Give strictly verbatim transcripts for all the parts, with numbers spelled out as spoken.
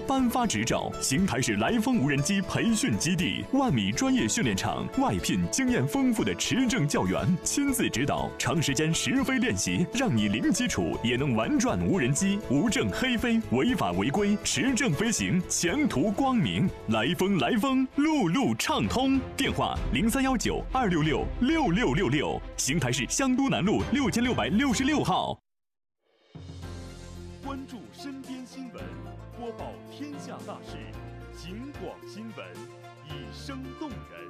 颁发执照。邢台市来风无人机培训基地，万米专业训练场，外聘经验丰富的持证教员，亲自指导，长时间实飞练习，让你零基础也能玩转无人机，无证黑飞，违法违规，持证飞行，前途光明。来风来风，路路畅通。电话零三幺九二六六六六六六，邢台市香都南路六千六百六十六号。 关注身边新闻，播报天下大事，警广新闻，以声动人。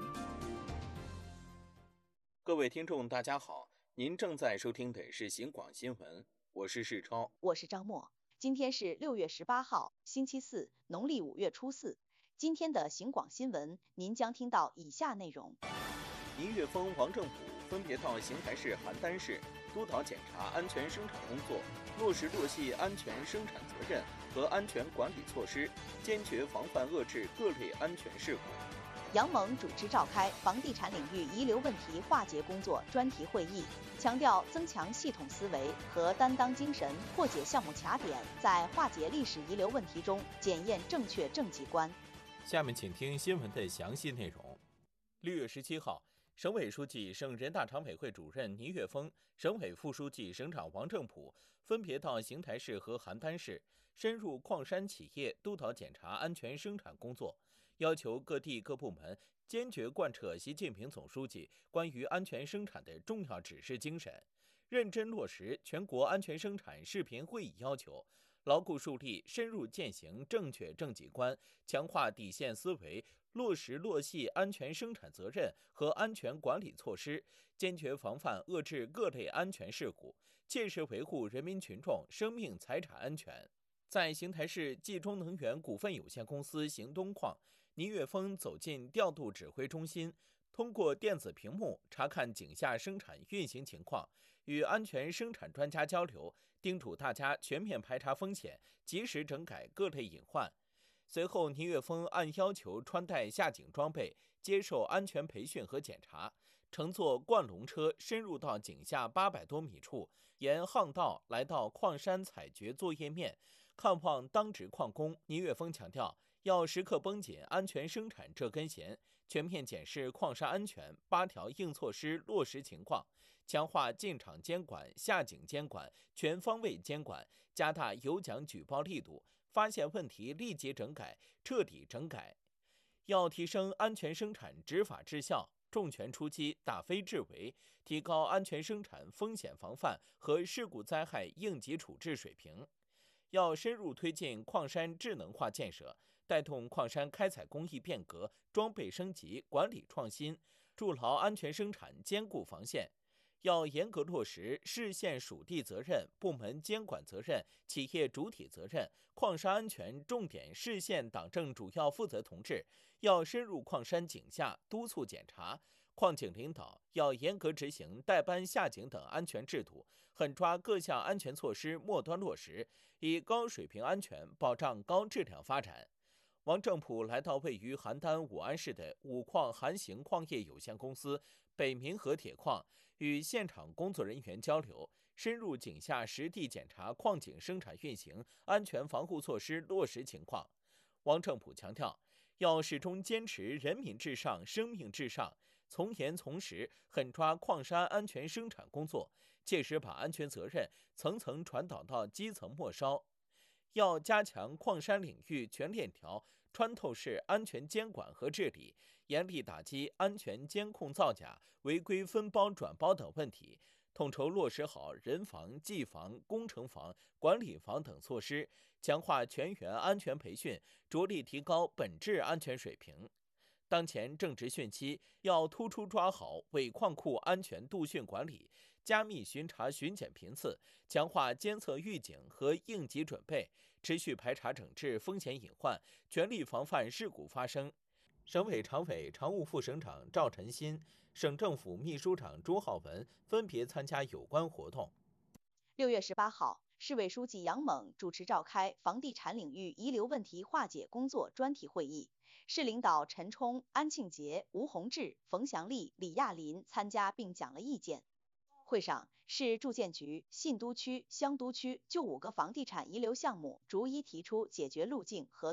各位听众大家好，您正在收听的是警广新闻，我是世超， 我是张默。今天是六月十八号，星期四，农历五月初四。今天的警广新闻，您将听到以下内容： 倪岳峰、王正普分别到邢台市邯郸市督导检查安全生产工作，落实落细安全生产责任和安全管理措施，坚决防范遏制各类安全事故。 杨猛主持召开房地产领域遗留问题化解工作专题会议，强调增强系统思维和担当精神，破解项目卡点，在化解历史遗留问题中检验正确政绩观。 下面请听新闻的详细内容。六月十七号，省委书记、省人大常委会主任倪岳峰，省委副书记、省长王正普分别到邢台市和邯郸市，深入矿山企业督导检查安全生产工作，要求各地各部门坚决贯彻习近平总书记关于安全生产的重要指示精神，认真落实全国安全生产视频会议要求，牢固树立深入践行正确政绩观，强化底线思维，落实落细安全生产责任和安全管理措施，坚决防范遏制各类安全事故，切实维护人民群众生命财产安全。在邢台市冀中能源股份有限公司邢东矿，倪岳峰走进调度指挥中心，通过电子屏幕查看井下生产运行情况，与安全生产专家交流，叮嘱大家全面排查风险，及时整改各类隐患。随后，倪岳峰按要求穿戴下井装备，接受安全培训和检查，乘坐灌龙车深入到井下八百多米处，沿巷道来到矿山采掘作业面，看望当值矿工。倪岳峰强调，要时刻绷紧安全生产这根弦，全面检视矿山安全八条硬措施落实情况，强化进场监管、下井监管，全方位监管，加大有奖举报力度，发现问题立即整改，彻底整改。要提升安全生产执法治效，重拳出击，打非治为，提高安全生产风险防范和事故灾害应急处置水平。要深入推进矿山智能化建设，带动矿山开采工艺变革、装备升级、管理创新，筑牢安全生产坚固防线。要严格落实市县属地责任、部门监管责任、企业主体责任，矿山安全重点市县党政主要负责同志要深入矿山井下督促检查，矿井领导要严格执行代班下井等安全制度，狠抓各项安全措施末端落实，以高水平安全保障高质量发展。王正普来到位于邯郸武安市的武矿韩行矿业有限公司北明河铁矿，与现场工作人员交流，深入井下实地检查矿井生产运行安全防护措施落实情况。王正普强调，要始终坚持人民至上、生命至上，从严从实，狠抓矿山安全生产工作，切实把安全责任层层传导到基层末梢。要加强矿山领域全链条穿透式安全监管和治理，严厉打击安全监控造假、违规分包转包等问题，统筹落实好人防、技防、工程防、管理防等措施，强化全员安全培训，着力提高本质安全水平。当前正值汛期，要突出抓好伪矿库安全度汛管理，加密巡查巡检频次，强化监测预警和应急准备，持续排查整治风险隐患，全力防范事故发生。省委常委、常务副省长赵晨新、省政府秘书长朱浩文分别参加有关活动。 六月十八号，市委书记杨猛主持召开房地产领域遗留问题化解工作专题会议，市领导陈冲、安庆杰、吴宏志、冯祥利、李亚林参加并讲了意见。会上，市住建局、信都区、香都区就五个房地产遗留项目逐一提出解决路径和